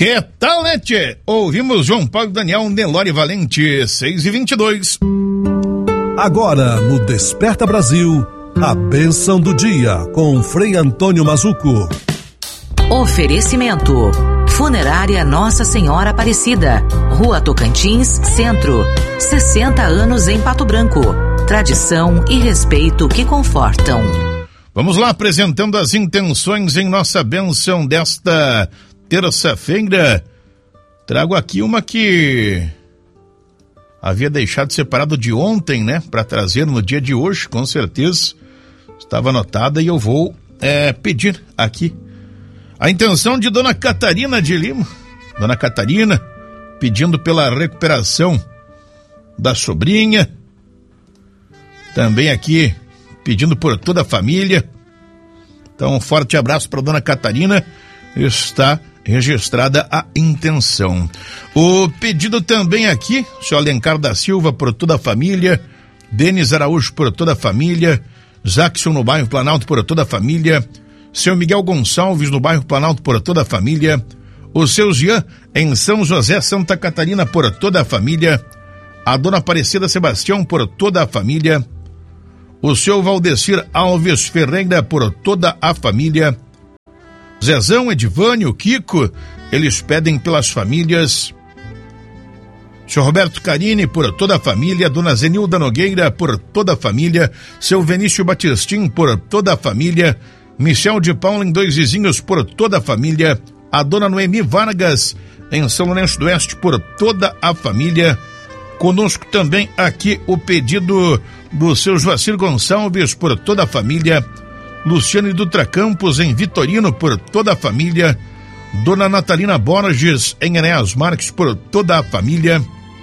Que tal, né, tchê? Ouvimos João Paulo Daniel, Nelore Valente, 6h22. Agora, no Desperta Brasil, a bênção do dia, com Frei Antônio Mazzuco. Oferecimento: Funerária Nossa Senhora Aparecida, Rua Tocantins, Centro. 60 anos em Pato Branco. Tradição e respeito que confortam. Vamos lá, apresentando as intenções em nossa bênção desta terça-feira. Trago aqui uma que havia deixado separado de ontem, né? Para trazer no dia de hoje, com certeza. Estava anotada e eu vou pedir aqui. A intenção de Dona Catarina de Lima. Dona Catarina pedindo pela recuperação da sobrinha. Também aqui pedindo por toda a família. Então, um forte abraço para Dona Catarina. Está registrada a intenção. O pedido também aqui, o senhor Alencar da Silva por toda a família. Denis Araújo por toda a família. Jackson no bairro Planalto por toda a família. Seu Miguel Gonçalves no bairro Planalto por toda a família. O seu Jean em São José, Santa Catarina por toda a família. A Dona Aparecida Sebastião por toda a família. O seu Valdecir Alves Ferreira por toda a família. Zezão, Edivânio, Kiko, eles pedem pelas famílias. Seu Roberto Carini por toda a família. Dona Zenilda Nogueira por toda a família. Seu Venício Batistim por toda a família. Michel de Paula em Dois Vizinhos por toda a família. A Dona Noemi Vargas em São Lourenço do Oeste por toda a família. Conosco também aqui o pedido do seu Joacir Gonçalves por toda a família. Luciane Dutra Campos em Vitorino por toda a família. Dona Natalina Borges em Enéas Marques por toda a família.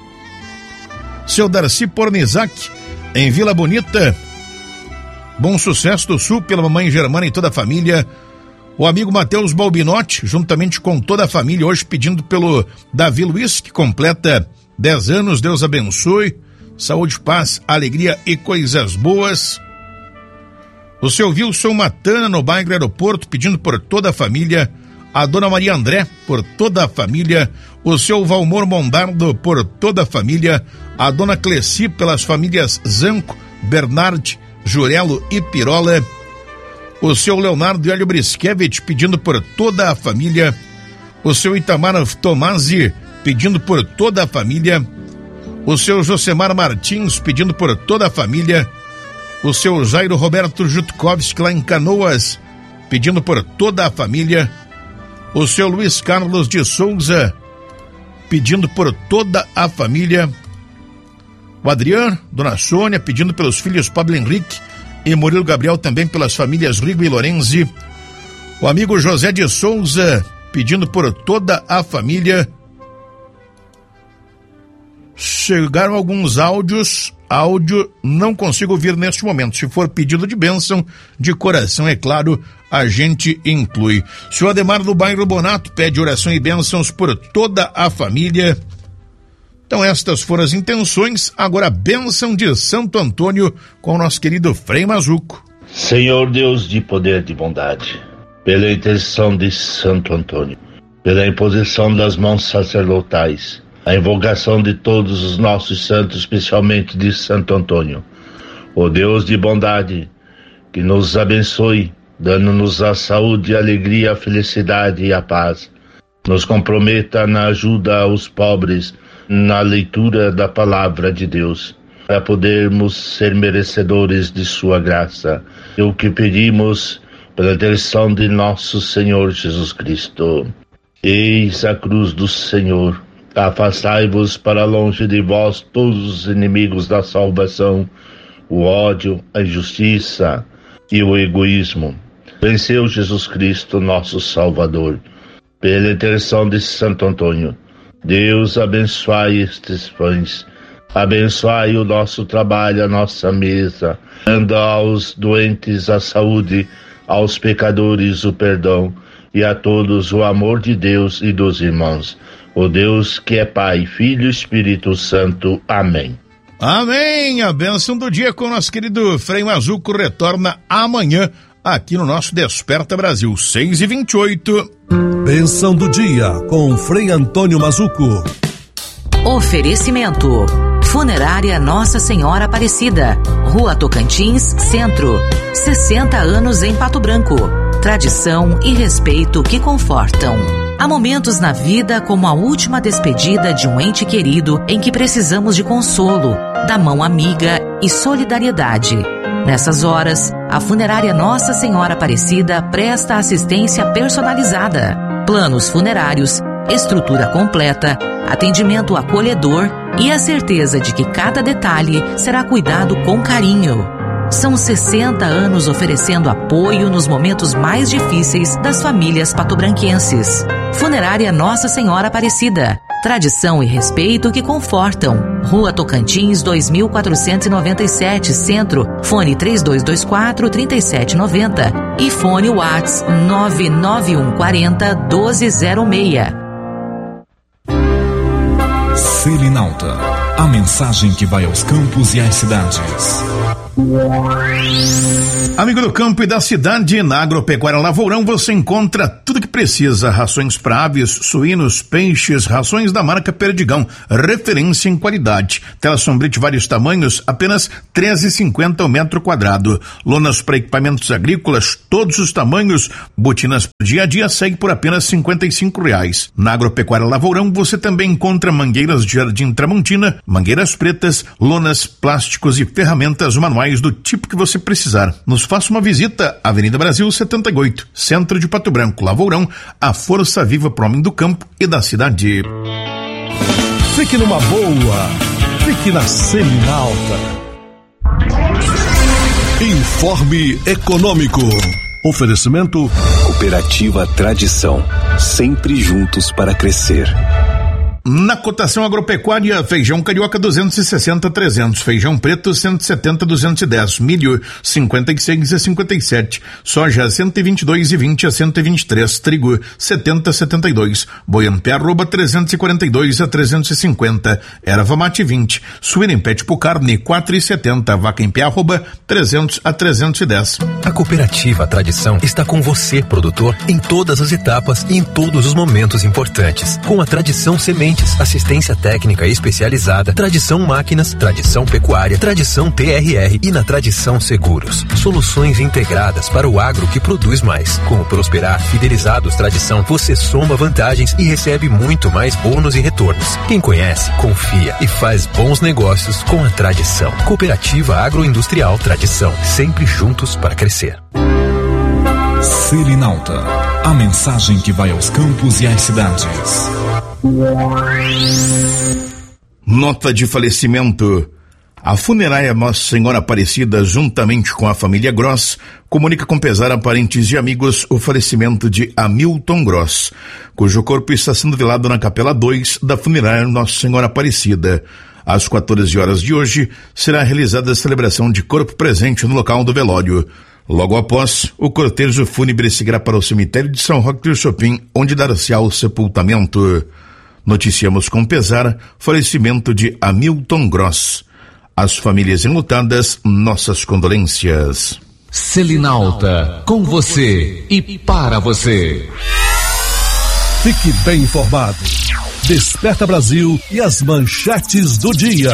Seu Darcy Pornizac em Vila Bonita. Bom Sucesso do Sul pela mamãe Germana e toda a família. O amigo Matheus Balbinotti juntamente com toda a família hoje pedindo pelo Davi Luiz, que completa 10 anos. Deus abençoe, saúde, paz, alegria e coisas boas. O seu Wilson Matana no bairro Aeroporto pedindo por toda a família. A Dona Maria André por toda a família. O seu Valmor Mondardo por toda a família. A Dona Cleci pelas famílias Zanco, Bernard, Jurelo e Pirola. O seu Leonardo Hélio Briskevich pedindo por toda a família. O seu Itamar Tomasi pedindo por toda a família. O seu Josemar Martins pedindo por toda a família. O seu Jairo Roberto Jutkovski lá em Canoas pedindo por toda a família. O seu Luiz Carlos de Souza pedindo por toda a família. O Adriano, Dona Sônia pedindo pelos filhos Pablo Henrique e Murilo Gabriel, também pelas famílias Rigo e Lorenzi. O amigo José de Souza pedindo por toda a família. Chegaram alguns áudio não consigo ouvir neste momento. Se for pedido de bênção, de coração, é claro, a gente inclui. O senhor Ademar do bairro Bonato pede oração e bênçãos por toda a família. Então estas foram as intenções. Agora a bênção de Santo Antônio com o nosso querido Frei Mazzuco. Senhor Deus de poder e de bondade, pela intercessão de Santo Antônio, pela imposição das mãos sacerdotais, a invocação de todos os nossos santos, especialmente de Santo Antônio, ó Deus de bondade, que nos abençoe, dando-nos a saúde, a alegria, a felicidade e a paz. Nos comprometa na ajuda aos pobres, na leitura da palavra de Deus, para podermos ser merecedores de sua graça. É o que pedimos pela intercessão de nosso Senhor Jesus Cristo. Eis a cruz do Senhor. Afastai-vos para longe de vós todos os inimigos da salvação, o ódio, a injustiça e o egoísmo. Venceu Jesus Cristo, nosso Salvador. Pela intercessão de Santo Antônio, Deus abençoe estes pães, abençoe o nosso trabalho, a nossa mesa, dando aos doentes a saúde, aos pecadores o perdão e a todos o amor de Deus e dos irmãos. O Deus que é Pai, Filho e Espírito Santo. Amém. Amém. A bênção do dia com o nosso querido Frei Mazzuco retorna amanhã aqui no nosso Desperta Brasil, 6h28. bênção do dia com Frei Antônio Mazuco. Oferecimento: Funerária Nossa Senhora Aparecida, Rua Tocantins, Centro. 60 anos em Pato Branco. Tradição e respeito que confortam. Há momentos na vida como a última despedida de um ente querido em que precisamos de consolo, da mão amiga e solidariedade. Nessas horas, a Funerária Nossa Senhora Aparecida presta assistência personalizada, planos funerários, estrutura completa, atendimento acolhedor e a certeza de que cada detalhe será cuidado com carinho. São 60 anos oferecendo apoio nos momentos mais difíceis das famílias patobranquenses. Funerária Nossa Senhora Aparecida. Tradição e respeito que confortam. Rua Tocantins, 2497, Centro. Fone 3224-3790. E fone WhatsApp 99140-1206. Selinalta, a mensagem que vai aos campos e às cidades. Amigo do campo e da cidade, na Agropecuária Lavourão você encontra tudo que precisa: rações para aves, suínos, peixes, rações da marca Perdigão, referência em qualidade. Tela Sombrite vários tamanhos, apenas R$13,50 ao metro quadrado. Lonas para equipamentos agrícolas, todos os tamanhos. Botinas para dia a dia segue por apenas R$55. Na Agropecuária Lavourão você também encontra mangueiras de Jardim Tramontina, mangueiras pretas, lonas, plásticos e ferramentas manuais do tipo que você precisar. Nos faça uma visita, Avenida Brasil 78, Centro de Pato Branco. Lavourão, a força viva pro homem do campo e da cidade. Fique numa boa, fique na Selinalta. Informe Econômico. Oferecimento Cooperativa Tradição, sempre juntos para crescer. Na cotação agropecuária, feijão carioca 260-300, feijão preto 170-210, milho 56-57, soja 122,20 a 123, trigo 70-72, boi em pé arroba 342 a 350, erva mate 20, suína em pé tipo carne 4,70, vaca em pé arroba 300 a 310. A Cooperativa Tradição está com você, produtor, em todas as etapas e em todos os momentos importantes. Com a Tradição Sementes, assistência técnica especializada, Tradição Máquinas, Tradição Pecuária, Tradição TRR e na Tradição Seguros. Soluções integradas para o agro que produz mais. Com o Prosperar Fidelizados Tradição, você soma vantagens e recebe muito mais bônus e retornos. Quem conhece, confia e faz bons negócios com a Tradição. Cooperativa Agroindustrial Tradição, sempre juntos para crescer. Selinalta, a mensagem que vai aos campos e às cidades. Nota de falecimento. A Funerária Nossa Senhora Aparecida, juntamente com a família Gross, comunica com pesar a parentes e amigos o falecimento de Hamilton Gross, cujo corpo está sendo velado na Capela 2 da Funerária Nossa Senhora Aparecida. Às 14 horas de hoje, será realizada a celebração de corpo presente no local do velório. Logo após, o cortejo fúnebre seguirá para o cemitério de São Roque do Chopin, onde dar-se-á o sepultamento. Noticiamos com pesar falecimento de Hamilton Gross. Às famílias enlutadas, nossas condolências. Selinalta, com você e para você. Fique bem informado. Desperta Brasil e as manchetes do dia.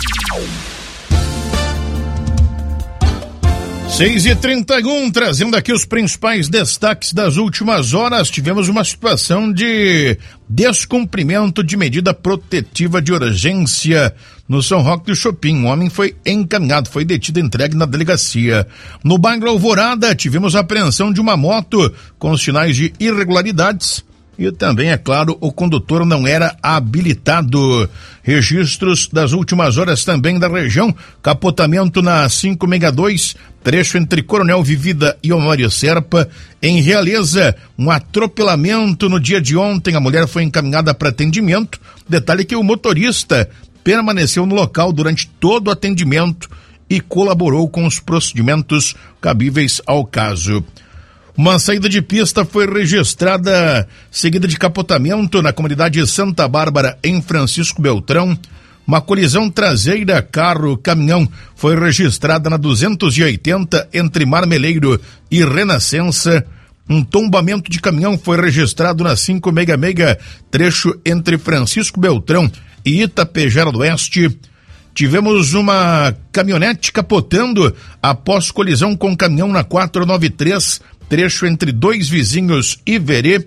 6h31, trazendo aqui os principais destaques das últimas horas. Tivemos uma situação de descumprimento de medida protetiva de urgência no São Roque do Chopin. Um homem foi encaminhado, foi detido e entregue na delegacia. No bairro Alvorada, tivemos a apreensão de uma moto com sinais de irregularidades. E também, é claro, o condutor não era habilitado. Registros das últimas horas também da região. Capotamento na 562, trecho entre Coronel Vivida e Honório Serpa. Em Realeza, um atropelamento no dia de ontem. A mulher foi encaminhada para atendimento. Detalhe que o motorista permaneceu no local durante todo o atendimento e colaborou com os procedimentos cabíveis ao caso. Uma saída de pista foi registrada, seguida de capotamento na comunidade Santa Bárbara, em Francisco Beltrão. Uma colisão traseira carro-caminhão foi registrada na 280, entre Marmeleiro e Renascença. Um tombamento de caminhão foi registrado na 566, trecho entre Francisco Beltrão e Itapejara do Oeste. Tivemos uma caminhonete capotando após colisão com caminhão na 493, trecho entre Dois Vizinhos e Verê.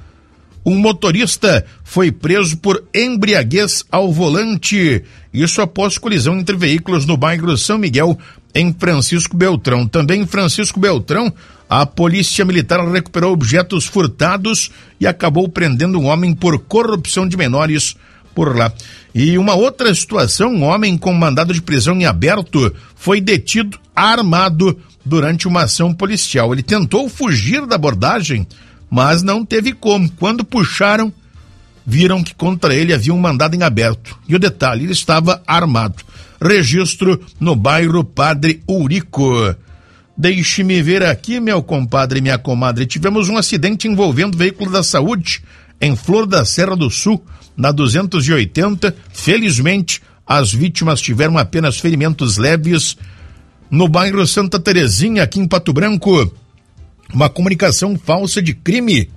Um motorista foi preso por embriaguez ao volante, isso após colisão entre veículos no bairro São Miguel, em Francisco Beltrão. Também em Francisco Beltrão, a polícia militar recuperou objetos furtados e acabou prendendo um homem por corrupção de menores por lá. E uma outra situação, um homem com mandado de prisão em aberto foi detido armado durante uma ação policial. Ele tentou fugir da abordagem, mas não teve como. Quando puxaram, viram que contra ele havia um mandado em aberto. E o detalhe, ele estava armado. Registro no bairro Padre Eurico. Deixe-me ver aqui, meu compadre e minha comadre. Tivemos um acidente envolvendo veículo da saúde em Flor da Serra do Sul, na 280. Felizmente, as vítimas tiveram apenas ferimentos leves. No bairro Santa Terezinha, aqui em Pato Branco, uma comunicação falsa de crime.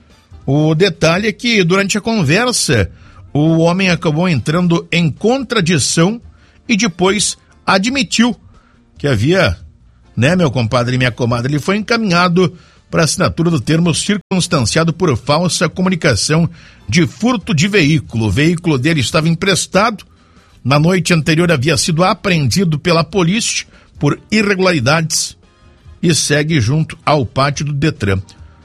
O detalhe é que, durante a conversa, o homem acabou entrando em contradição e depois admitiu que havia, meu compadre e minha comadre, ele foi encaminhado para assinatura do termo circunstanciado por falsa comunicação de furto de veículo. O veículo dele estava emprestado. Na noite anterior havia sido apreendido pela polícia por irregularidades e segue junto ao pátio do Detran.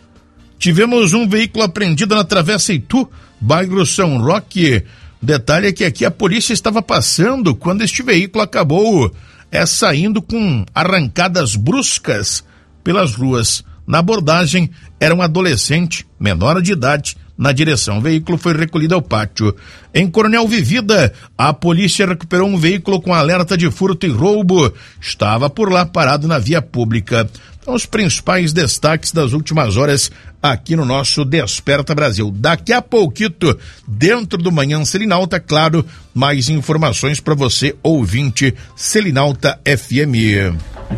Tivemos um veículo apreendido na Travessa Itu, bairro São Roque. Detalhe é que aqui a polícia estava passando quando este veículo acabou saindo com arrancadas bruscas pelas ruas. Na abordagem, era um adolescente menor de idade na direção. O veículo foi recolhido ao pátio. Em Coronel Vivida, a polícia recuperou um veículo com alerta de furto e roubo. Estava por lá parado na via pública. Então, os principais destaques das últimas horas aqui no nosso Desperta Brasil. Daqui a pouquito, dentro do Manhã Selinalta, claro, mais informações para você, ouvinte Selinalta FM.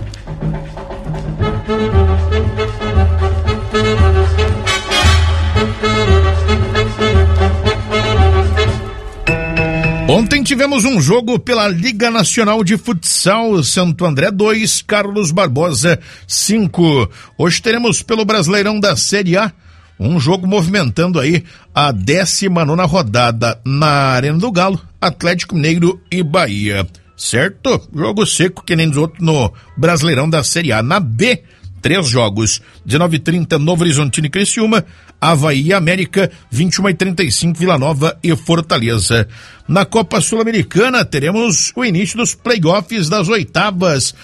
Ontem tivemos um jogo pela Liga Nacional de Futsal, Santo André 2, Carlos Barbosa 5. Hoje teremos pelo Brasileirão da Série A um jogo movimentando aí a 19ª rodada na Arena do Galo, Atlético Mineiro e Bahia, certo? Jogo seco que nem os outros no Brasileirão da Série A. Na B, 3 jogos, 19h30 Novo Horizontino e Criciúma, Avaí e América, 21h35 Vila Nova e Fortaleza. Na Copa Sul-Americana teremos o início dos playoffs das oitavas.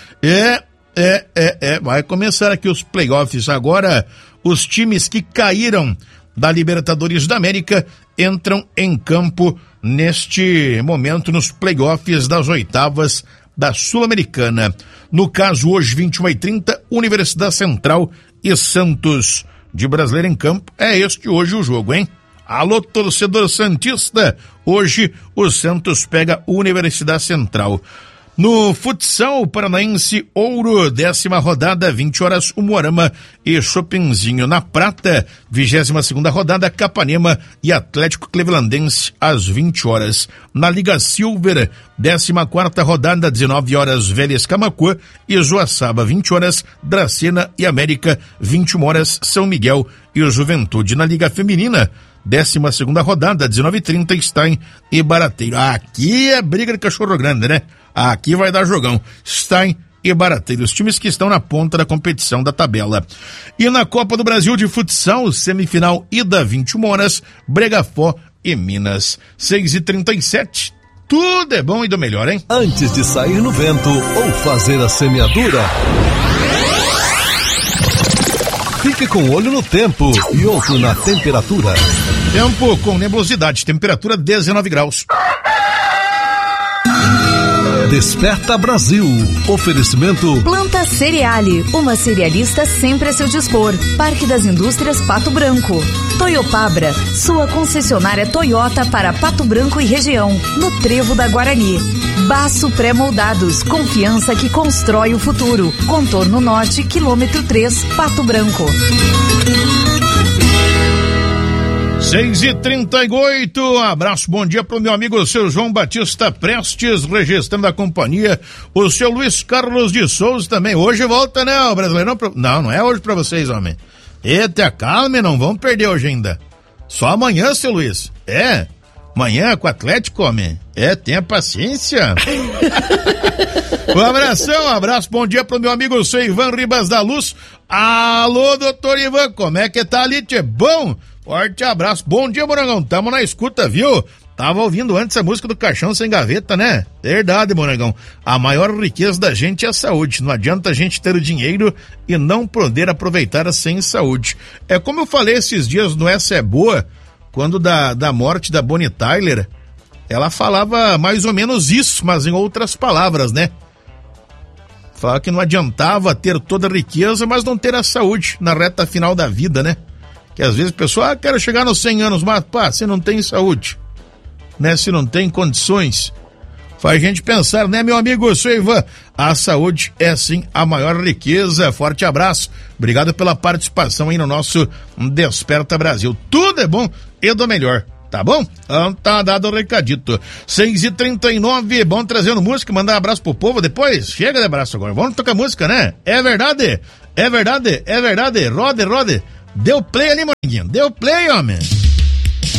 Vai começar aqui os playoffs agora. Os times que caíram da Libertadores da América entram em campo neste momento nos playoffs das oitavas da Sul-Americana. No caso, hoje, 21h30, Universidade Central e Santos. De Brasileiro em campo, é este hoje o jogo, hein? Alô, torcedor santista, hoje o Santos pega Universidade Central. No futsal paranaense, Ouro, 10ª rodada, 20 horas, Umuarama e Chopinzinho. Na Prata, 22ª rodada, Capanema e Atlético Clevelandense, às 20 horas. Na Liga Silver, 14ª rodada, 19 horas, Vélez Camaquã e Joaçaba, 20 horas, Dracena e América, 21 horas, São Miguel e o Juventude. Na Liga Feminina, 12ª rodada, 19h30, Stein e Barateiro. Aqui é briga de cachorro grande, né? Aqui vai dar jogão. Stein e Barateiro, os times que estão na ponta da competição da tabela. E na Copa do Brasil de Futsal, semifinal ida, 21 horas, Bregafó e Minas. 6h37, tudo é bom e do melhor, hein? Antes de sair no vento ou fazer a semeadura, fique com um olho no tempo e outro na temperatura. Tempo com nebulosidade, temperatura 19 graus. Desperta Brasil. Oferecimento Planta Cereale, uma cerealista sempre a seu dispor. Parque das Indústrias Pato Branco. Toyopabra, sua concessionária Toyota para Pato Branco e região, no Trevo da Guarani. Baço Pré-Moldados, confiança que constrói o futuro. Contorno Norte, quilômetro 3, Pato Branco. 6h38, abraço, bom dia pro meu amigo o seu João Batista Prestes, registrando a companhia, o seu Luiz Carlos de Souza também, hoje volta, né, o Brasileirão, não é hoje pra vocês, homem, eita, calma, não vamos perder hoje ainda, só amanhã, seu Luiz, amanhã com o Atlético, homem, tenha paciência. Um abraço, bom dia pro meu amigo o seu Ivan Ribas da Luz, alô, doutor Ivan, como é que tá ali, tchê, bom? Forte abraço, bom dia, Morangão, tamo na escuta, viu? Tava ouvindo antes a música do Caixão Sem Gaveta, né? Verdade, Morangão, a maior riqueza da gente é a saúde, não adianta a gente ter o dinheiro e não poder aproveitar sem saúde. É como eu falei esses dias no Essa é Boa, quando da morte da Bonnie Tyler, ela falava mais ou menos isso, mas em outras palavras, né? Falava que não adiantava ter toda a riqueza, mas não ter a saúde na reta final da vida, né? Que às vezes a pessoa, quero chegar nos 100 anos, mas pá, você não tem saúde, né? Se não tem condições, faz a gente pensar, né, meu amigo, seu Ivan? A saúde é sim a maior riqueza. Forte abraço, obrigado pela participação aí no nosso Desperta Brasil. Tudo é bom e do melhor, tá bom? Então tá dado o recadito. 6h39, bom trazendo música, mandar um abraço pro povo depois. Chega de abraço agora, vamos tocar música, né? É verdade, rode. Deu play ali, Moranguinho, deu play, homem.